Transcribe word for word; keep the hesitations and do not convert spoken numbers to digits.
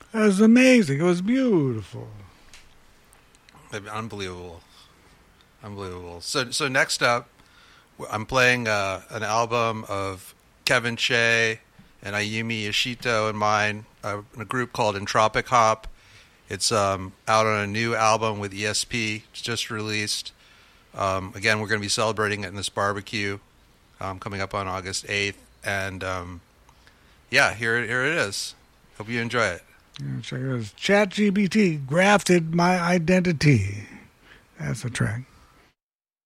It was amazing. It was beautiful. Unbelievable. Unbelievable. So, so next up, I'm playing uh, an album of Kevin Shea and Ayumi Yoshito and mine, uh, in a group called Entropic Hop. It's um, out on a new album with E S P. It's just released. Um, again, we're going to be celebrating it in this barbecue um, coming up on August eighth. And um, yeah, here, here it is. Hope you enjoy it. Yeah, check it out. ChatGPT grafted my identity. That's the track.